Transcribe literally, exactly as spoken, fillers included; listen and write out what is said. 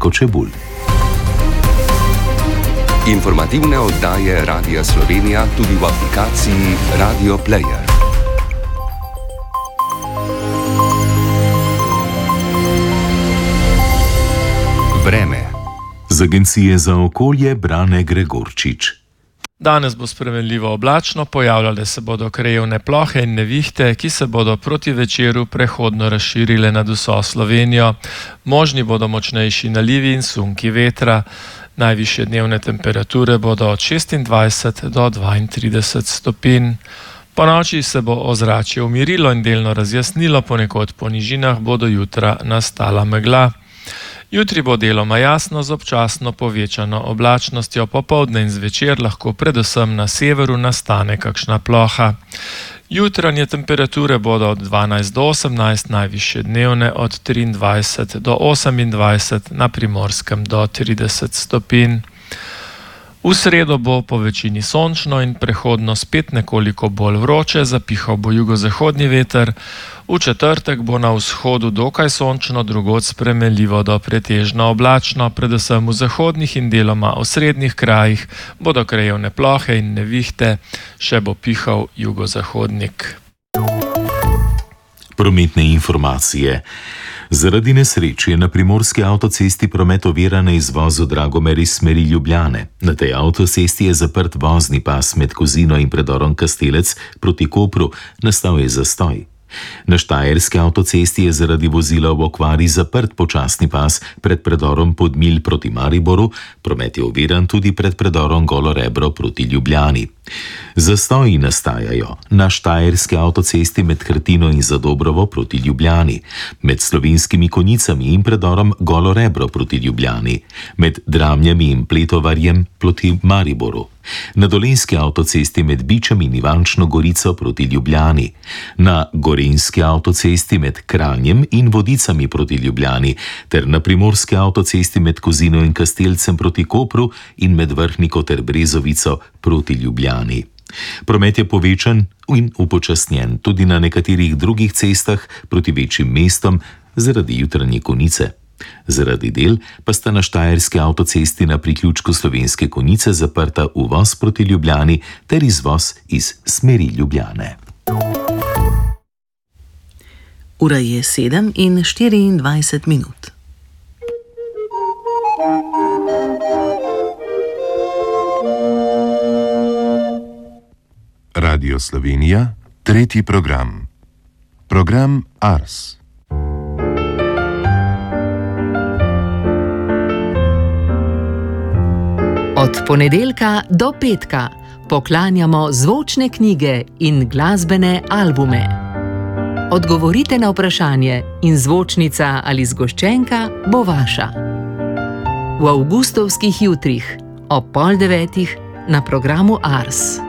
Kočebulj. Informativne oddaje Radia Slovenija tudi v aplikaciji Radio Player. Vreme. Z Agencije za okolje Brane Gregorčič. Danes bo spremenljivo oblačno, pojavljale se bodo krajevne plohe in nevihte, ki se bodo proti večeru prehodno razširile nad vso Slovenijo. Možni bodo močnejši nalivi in sunki vetra. Najvišje dnevne temperature bodo od šestindvajset do dvaintrideset stopinj. Po noči se bo ozračje umirilo in delno razjasnilo, ponekod po nižinah bo do jutra nastala megla. Jutri bo deloma jasno z občasno povečano oblačnostjo, popoldne in zvečer lahko predvsem na severu nastane kakšna ploha. Jutranje temperature bodo od dvanajst do osemnajst, najvišje dnevne od triindvajset do osemindvajset, na Primorskem do trideset stopinj. V sredo bo po večini sončno in prehodno spet nekoliko bolj vroče, zapihal bo jugozahodni veter. V četrtek bo na vzhodu dokaj sončno, drugod spremenljivo do pretežno oblačno, predvsem v zahodnih in deloma osrednjih krajih bodo krajevne plohe in nevihte, še bo pihal jugozahodnik. Prometne informacije. Zaradi nesreč je na primorski avtocesti promet oviran na izvozu Dragomer iz smeri Ljubljane. Na tej avtocesti je zaprt vozni pas med Kozino in predorom Kastelec proti Kopru, nastal je zastoj. Na štajerski avtocesti je zaradi vozila v okvari zaprt počasni pas pred predorom Podmilj proti Mariboru, promet je oviran tudi pred predorom Golo Rebro proti Ljubljani. Zastoji nastajajo na štajerski avtocesti med Krtino in Zadobrovo proti Ljubljani, med Slovenskimi Konjicami in predorom Golo Rebro proti Ljubljani, med Dramljami in Pletovarjem proti Mariboru, na dolenjski avtocesti med Bičem in Ivančno Gorico proti Ljubljani, na gorenjski avtocesti med Kranjem in Vodicami proti Ljubljani ter na primorski avtocesti med Kozino in Kastelcem proti Kopru in med Vrhniko ter Brezovico proti Ljubljani. Promet je povečan in upočasnjen tudi na nekaterih drugih cestah proti večjim mestom zaradi jutranje konice. Zaradi del pa sta na štajerski avtocesti na priključku Slovenske Konjice zaprta uvoz proti Ljubljani ter izvoz iz smeri Ljubljane. Ura je sedem in štiriindvajset minut. Radio Slovenija, tretji program. Program Ars. Od ponedeljka do petka poklanjamo zvočne knjige in glasbene albume. Odgovorite na vprašanje in zvočnica ali zgoščenka bo vaša. V avgustovskih jutrih ob pol devetih na programu Ars.